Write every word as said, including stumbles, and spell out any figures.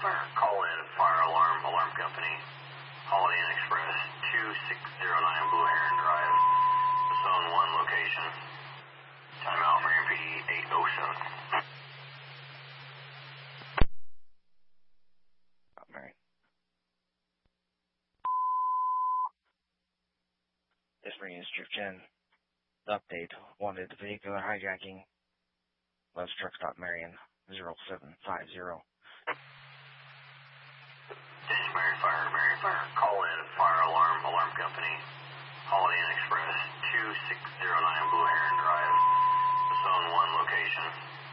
fire. Call in fire alarm, alarm company. Holiday Inn Express, two six zero nine Blue Heron Drive, Zone one location. Timeout for M P D eight oh seven. Oh, Mary. This brings Strip Gen. Update. Wanted vehicular hijacking. West Truck Stop Marion, zero seven five zero. Attention, Marion Fire, Marion Fire. Call in fire alarm, alarm company. Holiday Inn Express, two six zero nine Blue Heron Drive, Zone one location.